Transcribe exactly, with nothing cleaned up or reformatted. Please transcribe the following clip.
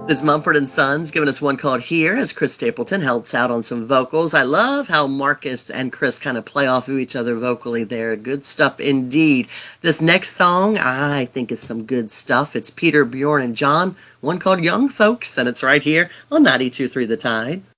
This Mumford and Sons giving us one called Here as Chris Stapleton helps out on some vocals. I love how Marcus and Chris kind of play off of each other vocally there. Good stuff indeed. This next song, I think is some good stuff. It's Peter, Bjorn, and John, one called Young Folks, and it's right here on ninety-two point three The Tide.